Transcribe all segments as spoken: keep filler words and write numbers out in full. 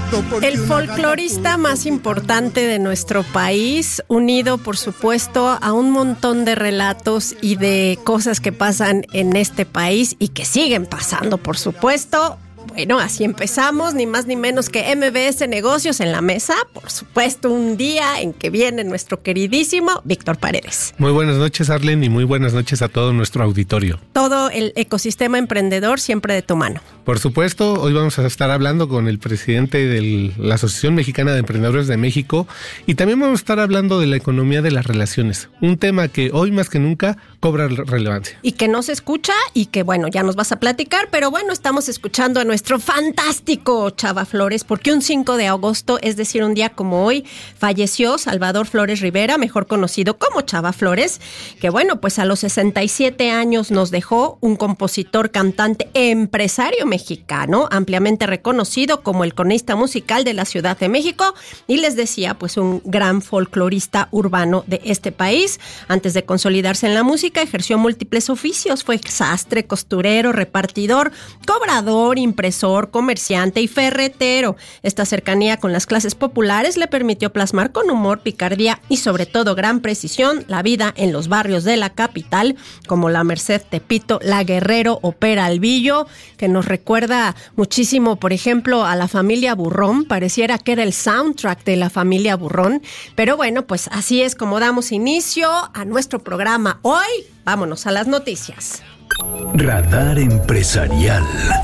El folclorista más importante de nuestro país, unido por supuesto a un montón de relatos y de cosas que pasan en este país y que siguen pasando, por supuesto. Bueno, así empezamos, ni más ni menos que M B S Negocios en la mesa. Por supuesto, un día en que viene nuestro queridísimo Víctor Paredes. Muy buenas noches, Arlen, y muy buenas noches a todo nuestro auditorio. Todo el ecosistema emprendedor siempre de tu mano. Por supuesto, hoy vamos a estar hablando con el presidente de la Asociación Mexicana de Emprendedores de México y también vamos a estar hablando de la economía de las relaciones, un tema que hoy más que nunca cobra relevancia. Y que no se escucha y que, bueno, ya nos vas a platicar, pero bueno, estamos escuchando a nuestro fantástico Chava Flores, porque un cinco de agosto, es decir, un día como hoy, falleció Salvador Flores Rivera, mejor conocido como Chava Flores, que bueno, pues a los sesenta y siete años nos dejó, un compositor, cantante, empresario mexicano, ampliamente reconocido como el cronista musical de la Ciudad de México, y les decía, pues un gran folclorista urbano de este país. Antes de consolidarse en la música, ejerció múltiples oficios, fue sastre, costurero, repartidor, cobrador, impresor, comerciante y ferretero. Esta cercanía con las clases populares le permitió plasmar con humor, picardía y sobre todo gran precisión la vida en los barrios de la capital, como la Merced, Tepito, La Guerrero o Peralvillo, que nos recuerda muchísimo, por ejemplo, a la familia Burrón. Pareciera que era el soundtrack de la familia Burrón, pero bueno, pues así es como damos inicio a nuestro programa. Hoy, vámonos a las noticias. Radar Empresarial.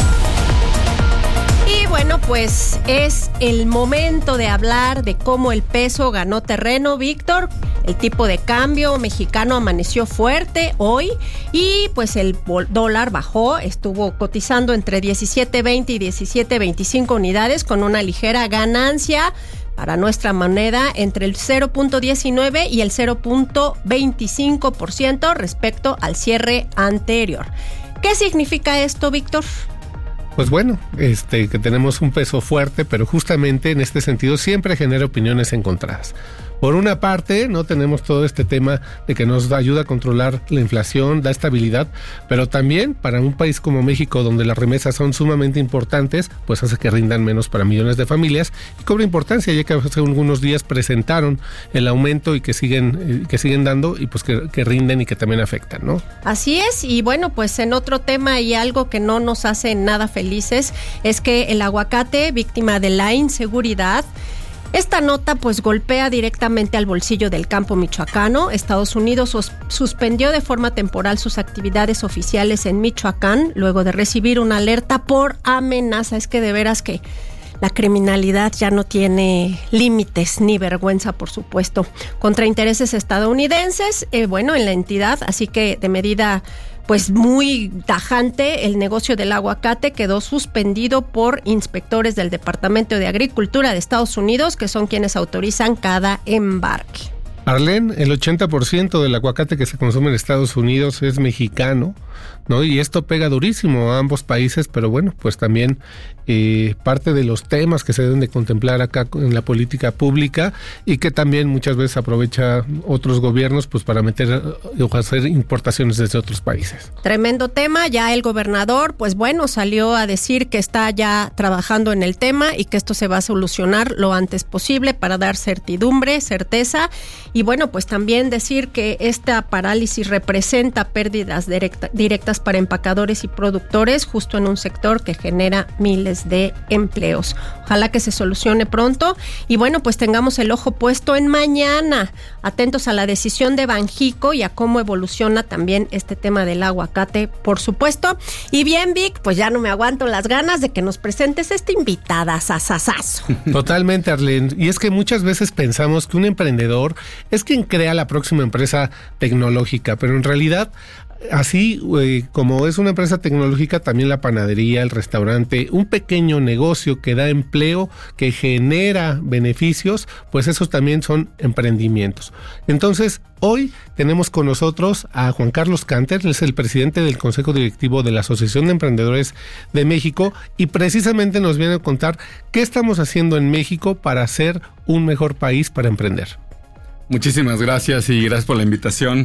Y bueno, pues es el momento de hablar de cómo el peso ganó terreno, Víctor. El tipo de cambio mexicano amaneció fuerte hoy y pues el dólar bajó, estuvo cotizando entre diecisiete veinte y diecisiete veinticinco unidades con una ligera ganancia para nuestra moneda entre el cero punto diecinueve y el cero punto veinticinco por ciento respecto al cierre anterior. ¿Qué significa esto, Víctor? Pues bueno, este, que tenemos un peso fuerte, pero justamente en este sentido siempre genera opiniones encontradas. Por una parte, no tenemos todo este tema de que nos ayuda a controlar la inflación, da estabilidad, pero también para un país como México, donde las remesas son sumamente importantes, pues hace que rindan menos para millones de familias y cobra importancia, ya que hace algunos días presentaron el aumento y que siguen, que siguen dando y pues que, que rinden y que también afectan, ¿no? Así es, y bueno, pues en otro tema y algo que no nos hace nada felices es que el aguacate, víctima de la inseguridad. Esta nota pues golpea directamente al bolsillo del campo michoacano. Estados Unidos sus, suspendió de forma temporal sus actividades oficiales en Michoacán luego de recibir una alerta por amenaza. Es que de veras que la criminalidad ya no tiene límites ni vergüenza, por supuesto, contra intereses estadounidenses, eh, bueno, en la entidad, así que de medida pues muy tajante, el negocio del aguacate quedó suspendido por inspectores del Departamento de Agricultura de Estados Unidos, que son quienes autorizan cada embarque. Arlen, el ochenta por ciento del aguacate que se consume en Estados Unidos es mexicano, ¿no? Y esto pega durísimo a ambos países, pero bueno, pues también eh, parte de los temas que se deben de contemplar acá en la política pública y que también muchas veces aprovecha otros gobiernos pues para meter o hacer importaciones desde otros países. Tremendo tema, ya el gobernador pues bueno salió a decir que está ya trabajando en el tema y que esto se va a solucionar lo antes posible para dar certidumbre, certeza. Y bueno, pues también decir que esta parálisis representa pérdidas directa, directas para empacadores y productores, justo en un sector que genera miles de empleos. Ojalá que se solucione pronto y bueno, pues tengamos el ojo puesto en mañana, atentos a la decisión de Banjico y a cómo evoluciona también este tema del aguacate, por supuesto. Y bien, Vic, pues ya no me aguanto las ganas de que nos presentes esta invitada, sasasazo. Totalmente, Arlen. Y es que muchas veces pensamos que un emprendedor es quien crea la próxima empresa tecnológica, pero en realidad así eh, como es una empresa tecnológica, también la panadería, el restaurante, un pequeño negocio que da empleo, que genera beneficios, pues esos también son emprendimientos. Entonces, hoy tenemos con nosotros a Juan Carlos Canter, es el presidente del Consejo Directivo de la Asociación de Emprendedores de México y precisamente nos viene a contar qué estamos haciendo en México para ser un mejor país para emprender. Muchísimas gracias y gracias por la invitación.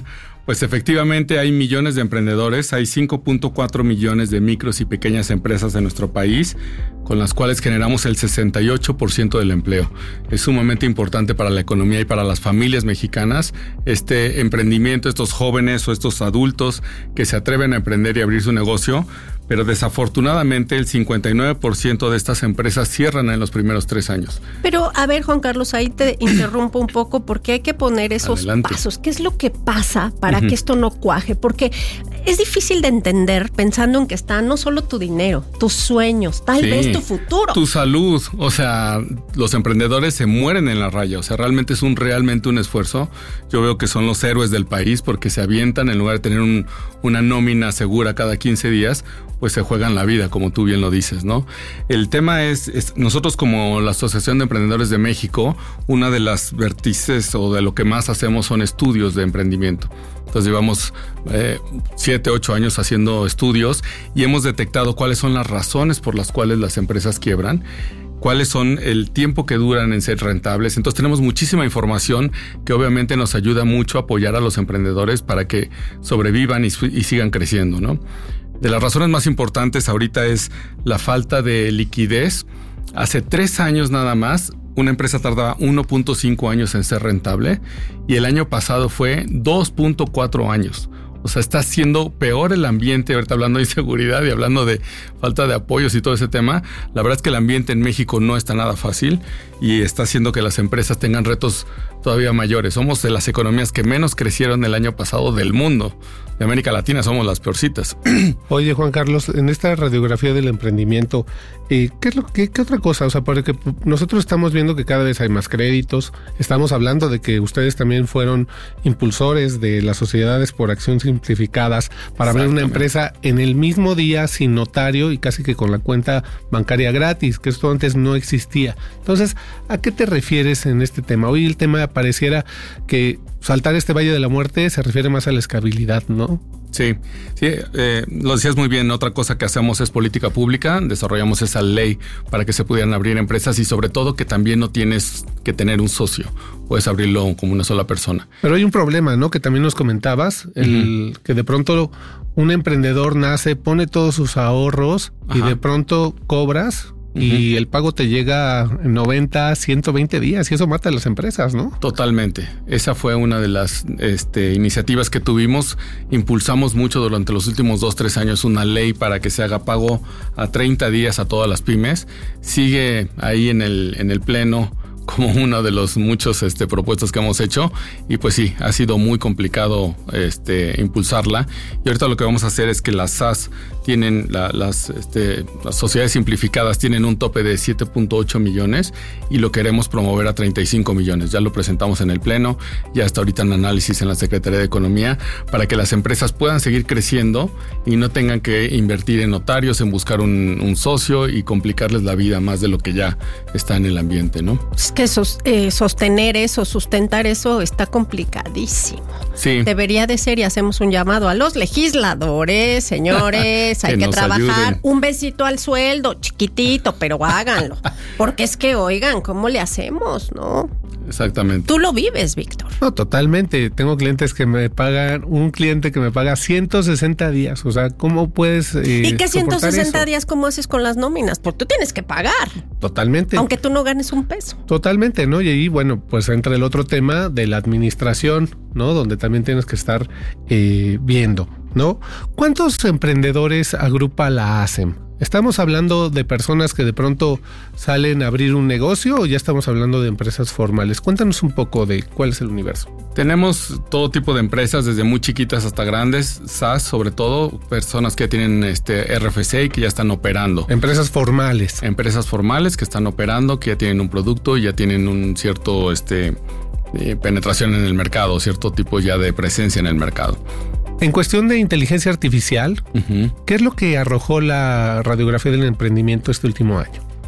Pues efectivamente hay millones de emprendedores, hay cinco punto cuatro millones de micros y pequeñas empresas en nuestro país, con las cuales generamos el sesenta y ocho por ciento del empleo. Es sumamente importante para la economía y para las familias mexicanas este emprendimiento, estos jóvenes o estos adultos que se atreven a emprender y abrir su negocio, pero desafortunadamente el cincuenta y nueve por ciento de estas empresas cierran en los primeros tres años. Pero a ver, Juan Carlos, ahí te interrumpo un poco porque hay que poner esos Adelante. pasos. ¿Qué es lo que pasa para uh-huh. que esto no cuaje? Porque es difícil de entender pensando en que está no solo tu dinero, tus sueños, tal sí, vez tu futuro. Tu salud. O sea, los emprendedores se mueren en la raya. O sea, realmente es un realmente un esfuerzo. Yo veo que son los héroes del país porque se avientan en lugar de tener un, una nómina segura cada quince días, pues se juegan la vida, como tú bien lo dices, ¿no? El tema es, es, nosotros como la Asociación de Emprendedores de México, una de las vértices o de lo que más hacemos son estudios de emprendimiento. Entonces llevamos eh, siete, ocho años haciendo estudios y hemos detectado cuáles son las razones por las cuales las empresas quiebran, cuáles son el tiempo que duran en ser rentables. Entonces tenemos muchísima información que obviamente nos ayuda mucho a apoyar a los emprendedores para que sobrevivan y, y sigan creciendo, ¿no? De las razones más importantes ahorita es la falta de liquidez. Hace tres años nada más, una empresa tardaba uno punto cinco años en ser rentable y el año pasado fue dos punto cuatro años. O sea, está siendo peor el ambiente, ahorita hablando de inseguridad y hablando de falta de apoyos y todo ese tema. La verdad es que el ambiente en México no está nada fácil y está haciendo que las empresas tengan retos todavía mayores. Somos de las economías que menos crecieron el año pasado del mundo. De América Latina somos las peorcitas. Oye, Juan Carlos, en esta radiografía del emprendimiento, eh, ¿qué es lo qué, qué otra cosa? O sea, porque nosotros estamos viendo que cada vez hay más créditos. Estamos hablando de que ustedes también fueron impulsores de las sociedades por acción simplificadas para abrir una empresa en el mismo día sin notario y casi que con la cuenta bancaria gratis, que esto antes no existía. Entonces, ¿a qué te refieres en este tema? Hoy el tema pareciera que saltar este valle de la muerte se refiere más a la escalabilidad, ¿no? Sí, sí, eh, lo decías muy bien. Otra cosa que hacemos es política pública. Desarrollamos esa ley para que se pudieran abrir empresas y sobre todo que también no tienes que tener un socio. Puedes abrirlo como una sola persona. Pero hay un problema, ¿no? Que también nos comentabas, el uh-huh. que de pronto un emprendedor nace, pone todos sus ahorros Ajá. y de pronto cobras y uh-huh. el pago te llega en noventa, ciento veinte días y eso mata a las empresas, ¿no? Totalmente. Esa fue una de las este, iniciativas que tuvimos. Impulsamos mucho durante los últimos dos, tres años una ley para que se haga pago a treinta días a todas las pymes. Sigue ahí en el, en el pleno como uno de los muchos este, propuestas que hemos hecho y pues sí, ha sido muy complicado este, impulsarla y ahorita lo que vamos a hacer es que las S A S tienen, la, las, este, las sociedades simplificadas tienen un tope de siete punto ocho millones y lo queremos promover a treinta y cinco millones. Ya lo presentamos en el pleno, ya está ahorita en análisis en la Secretaría de Economía para que las empresas puedan seguir creciendo y no tengan que invertir en notarios, en buscar un, un socio y complicarles la vida más de lo que ya está en el ambiente, ¿no? Es que sos, eh, sostener eso, sustentar eso está complicadísimo. Sí. Debería de ser y hacemos un llamado a los legisladores, señores, hay que, que trabajar. Ayuden. Un besito al sueldo, chiquitito, pero háganlo. Porque es que, oigan, ¿cómo le hacemos, no? Exactamente. Tú lo vives, Víctor. No, totalmente. Tengo clientes que me pagan, un cliente que me paga ciento sesenta días. O sea, ¿cómo puedes eh, ¿Y qué ciento sesenta días cómo haces con las nóminas? Porque tú tienes que pagar. Totalmente. Aunque tú no ganes un peso. Totalmente, ¿no? Y ahí, bueno, pues entra el otro tema de la administración, ¿no? Donde también tienes que estar eh, viendo, ¿no? ¿Cuántos emprendedores agrupa la A S E M? ¿Estamos hablando de personas que de pronto salen a abrir un negocio o ya estamos hablando de empresas formales? Cuéntanos un poco de cuál es el universo. Tenemos todo tipo de empresas, desde muy chiquitas hasta grandes, S A S sobre todo, personas que tienen este R F C y que ya están operando. Empresas formales. Empresas formales que están operando, que ya tienen un producto y ya tienen un cierto este, eh, penetración en el mercado, cierto tipo ya de presencia en el mercado. En cuestión de inteligencia artificial, uh-huh. ¿qué es lo que arrojó la radiografía del emprendimiento este último año?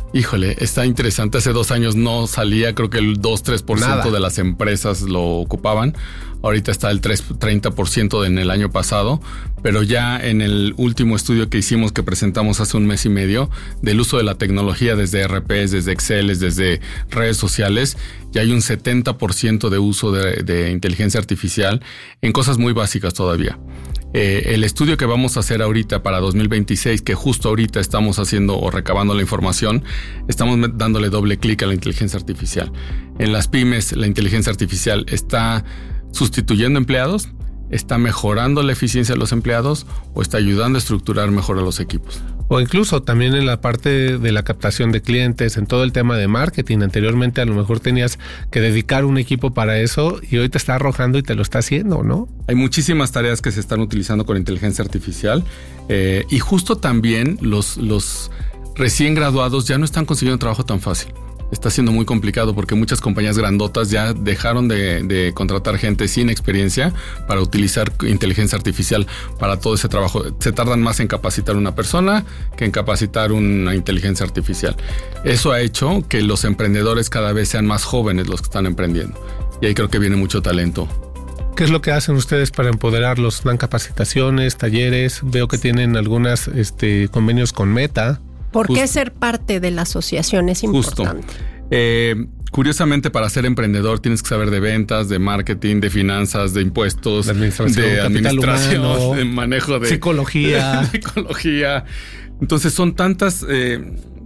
Híjole, está interesante. Hace dos años no salía, creo que el dos, tres por ciento Nada. de las empresas lo ocupaban. Ahorita está el tres, treinta por ciento en el año pasado, pero ya en el último estudio que hicimos, que presentamos hace un mes y medio, del uso de la tecnología desde R Ps, desde Excel, desde redes sociales, ya hay un setenta por ciento de uso de, de inteligencia artificial en cosas muy básicas todavía. Eh, el estudio que vamos a hacer ahorita para dos mil veintiséis, que justo ahorita estamos haciendo o recabando la información, estamos dándole doble clic a la inteligencia artificial. En las pymes, la inteligencia artificial está sustituyendo empleados, está mejorando la eficiencia de los empleados o está ayudando a estructurar mejor a los equipos. O incluso también en la parte de la captación de clientes, en todo el tema de marketing. Anteriormente a lo mejor tenías que dedicar un equipo para eso y hoy te está arrojando y te lo está haciendo, ¿no? Hay muchísimas tareas que se están utilizando con inteligencia artificial eh, y justo también los, los recién graduados ya no están consiguiendo trabajo tan fácil. Está siendo muy complicado porque muchas compañías grandotas ya dejaron de, de contratar gente sin experiencia para utilizar inteligencia artificial para todo ese trabajo. Se tardan más en capacitar una persona que en capacitar una inteligencia artificial. Eso ha hecho que los emprendedores cada vez sean más jóvenes los que están emprendiendo. Y ahí creo que viene mucho talento. ¿Qué es lo que hacen ustedes para empoderarlos? ¿Dan capacitaciones, talleres? Veo que tienen algunos este, convenios con Meta. ¿Por Justo. qué ser parte de la asociación es importante? Justo. Eh, curiosamente, para ser emprendedor tienes que saber de ventas, de marketing, de finanzas, de impuestos, de administración, de, administración, humano, de manejo de psicología. De psicología. Entonces son tantas eh,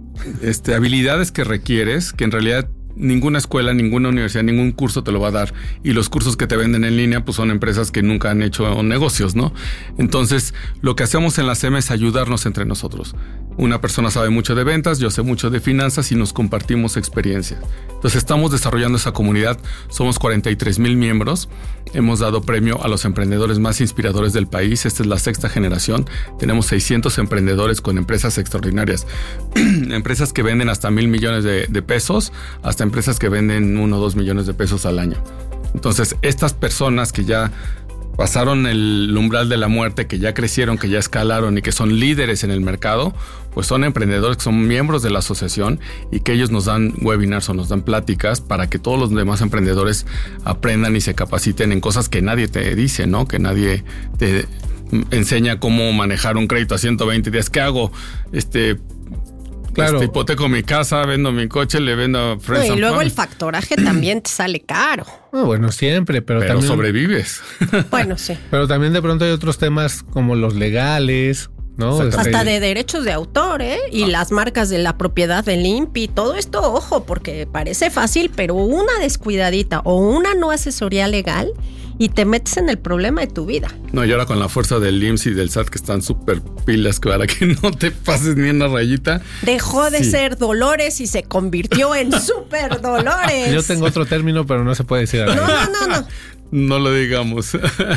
este, habilidades que requieres que en realidad ninguna escuela, ninguna universidad, ningún curso te lo va a dar. Y los cursos que te venden en línea, pues son empresas que nunca han hecho negocios, ¿no? Entonces, lo que hacemos en la S E M es ayudarnos entre nosotros. Una persona sabe mucho de ventas, yo sé mucho de finanzas y nos compartimos experiencias. Entonces, estamos desarrollando esa comunidad. Somos cuarenta y tres mil miembros. Hemos dado premio a los emprendedores más inspiradores del país. Esta es la sexta generación. Tenemos seiscientos emprendedores con empresas extraordinarias. Empresas que venden hasta mil millones de, de pesos, hasta empresas que venden uno o dos millones de pesos al año. Entonces, estas personas que ya pasaron el umbral de la muerte, que ya crecieron, que ya escalaron y que son líderes en el mercado, pues son emprendedores que son miembros de la asociación y que ellos nos dan webinars o nos dan pláticas para que todos los demás emprendedores aprendan y se capaciten en cosas que nadie te dice, ¿no? Que nadie te enseña cómo manejar un crédito a ciento veinte días. ¿Qué hago? Este... Claro. Este, hipoteco mi casa, vendo mi coche, le vendo Friends No, y and luego Fun. el factoraje también te sale caro. Ah, bueno, siempre, pero, Pero también sobrevives. Bueno, sí. Pero también de pronto hay otros temas como los legales, ¿no? Hasta Este, de derechos de autor, ¿eh? Y Ah. las marcas de la propiedad del I N P I, todo esto, ojo, porque parece fácil, pero una descuidadita o una no asesoría legal y te metes en el problema de tu vida. No, y ahora con la fuerza del I M S S y del S A T que están súper pilas para que no te pases ni una rayita. Dejó de Sí. ser Dolores y se convirtió en Super Dolores. Yo tengo otro término, pero no se puede decir al No, aire. no, no, no. No lo digamos.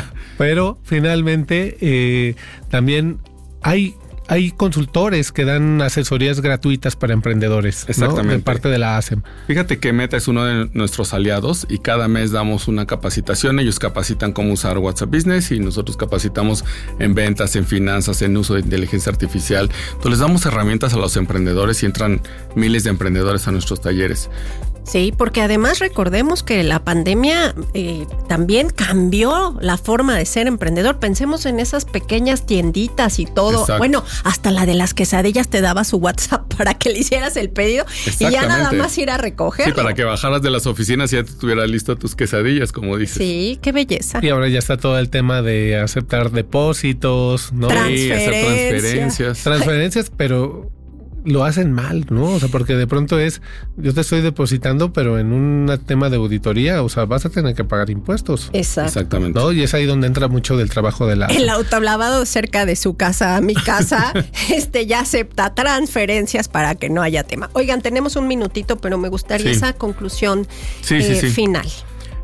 Pero finalmente eh, también hay, hay consultores que dan asesorías gratuitas para emprendedores, ¿no? Exactamente. De parte de la A S E M. Fíjate que Meta es uno de nuestros aliados y cada mes damos una capacitación. Ellos capacitan cómo usar WhatsApp Business y nosotros capacitamos en ventas, en finanzas, en uso de inteligencia artificial. Entonces les damos herramientas a los emprendedores y entran miles de emprendedores a nuestros talleres. Sí, porque además recordemos que la pandemia eh, también cambió la forma de ser emprendedor. Pensemos en esas pequeñas tienditas y todo. Exacto. Bueno, hasta la de las quesadillas te daba su WhatsApp para que le hicieras el pedido y ya nada Exactamente. más ir a recogerlo. Sí, para que bajaras de las oficinas y ya te tuviera listo tus quesadillas, como dices. Sí, qué belleza. Y ahora ya está todo el tema de aceptar depósitos, ¿no? Trans- Sí, hacer Transferencia. transferencias. Transferencias, pero lo hacen mal, ¿no? O sea, porque de pronto es, yo te estoy depositando, pero en un tema de auditoría, o sea, vas a tener que pagar impuestos, Exacto. Exactamente. ¿no? Y es ahí donde entra mucho del trabajo de la... El autolavado cerca de su casa a mi casa, este ya acepta transferencias para que no haya tema. Oigan, tenemos un minutito, pero me gustaría Sí. esa conclusión Sí, eh, sí, sí. final.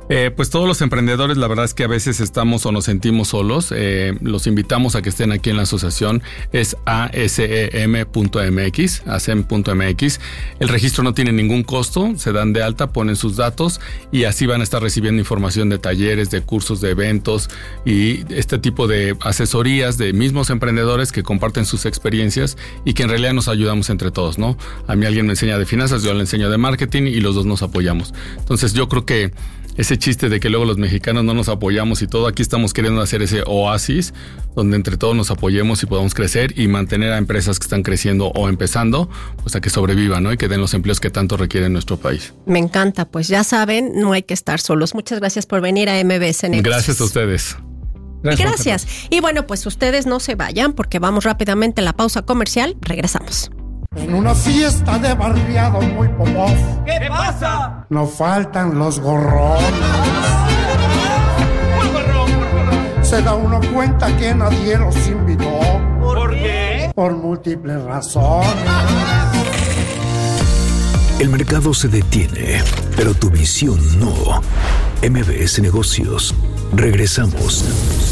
Eh, pues todos los emprendedores, la verdad es que a veces estamos o nos sentimos solos. Eh, los invitamos a que estén aquí en la asociación. Es A S E M punto M X, A S E M punto M X. El registro no tiene ningún costo, se dan de alta, ponen sus datos y así van a estar recibiendo información de talleres, de cursos, de eventos y este tipo de asesorías de mismos emprendedores que comparten sus experiencias y que en realidad nos ayudamos entre todos, ¿no? A mí alguien me enseña de finanzas, yo le enseño de marketing y los dos nos apoyamos. Entonces yo creo que ese chiste de que luego los mexicanos no nos apoyamos y todo, aquí estamos queriendo hacer ese oasis donde entre todos nos apoyemos y podamos crecer y mantener a empresas que están creciendo o empezando, pues a que sobrevivan, ¿no? Y que den los empleos que tanto requiere nuestro país. Me encanta, pues ya saben, no hay que estar solos. Muchas gracias por venir a M B S Negocios. Gracias a ustedes. Gracias. Gracias. Y bueno, pues ustedes no se vayan porque vamos rápidamente a la pausa comercial. Regresamos. En una fiesta de barriado muy popó. ¿Qué pasa? No faltan los gorrones. ¿Cuál gorrón? ¿Cuál gorrón? Se da uno cuenta que nadie los invitó. ¿Por qué? Por múltiples razones. El mercado se detiene, pero tu visión no. M B S Negocios. Regresamos.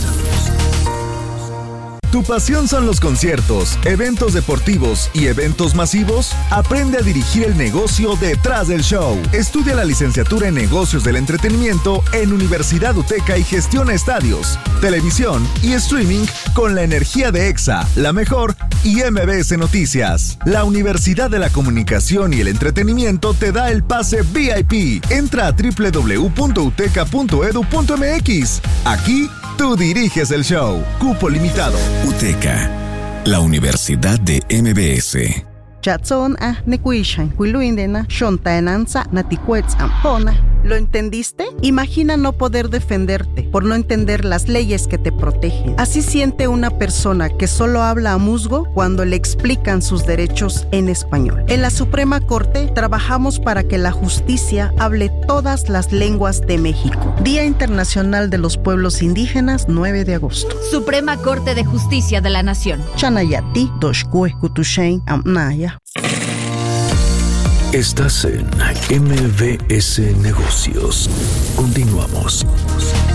¿Tu pasión son los conciertos, eventos deportivos y eventos masivos? Aprende a dirigir el negocio detrás del show. Estudia la licenciatura en Negocios del Entretenimiento en Universidad UTECA y gestiona estadios, televisión y streaming con la energía de EXA, La Mejor y M B S Noticias. La Universidad de la Comunicación y el Entretenimiento te da el pase V I P. Entra a doble u doble u doble u punto uteca punto edu punto m x. Aquí tú diriges el show. Cupo limitado. UTECA, la Universidad de M B S. Chatson a nekuishan kuiluindena shontaenanza naticuets ampona. ¿Lo entendiste? Imagina no poder defenderte por no entender las leyes que te protegen. Así siente una persona que solo habla a musgo cuando le explican sus derechos en español. En la Suprema Corte trabajamos para que la justicia hable todas las lenguas de México. Día Internacional de los Pueblos Indígenas, nueve de agosto. Suprema Corte de Justicia de la Nación. Chanayati, Doshkue, Kutushain, Amnaya. Estás en M B S Negocios. Continuamos.